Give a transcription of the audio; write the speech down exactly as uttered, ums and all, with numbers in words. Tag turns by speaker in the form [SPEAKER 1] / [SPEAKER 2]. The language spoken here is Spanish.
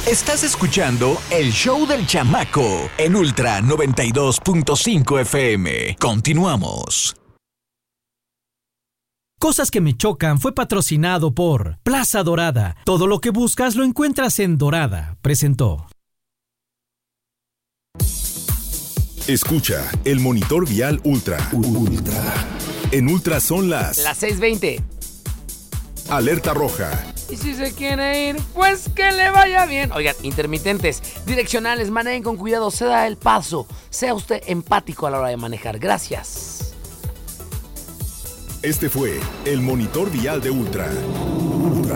[SPEAKER 1] Estás escuchando el show del chamaco en Ultra noventa y dos punto cinco F M. Continuamos.
[SPEAKER 2] Cosas que me chocan fue patrocinado por Plaza Dorada. Todo lo que buscas lo encuentras en Dorada. Presentó.
[SPEAKER 3] Escucha el monitor vial Ultra. Ultra. En Ultra son las...
[SPEAKER 4] Las seis veinte.
[SPEAKER 3] Alerta roja.
[SPEAKER 4] Y si se quiere ir, pues que le vaya bien. Oigan, intermitentes, direccionales, manejen con cuidado, se da el paso. Sea usted empático a la hora de manejar. Gracias.
[SPEAKER 3] Este fue el monitor vial de Ultra.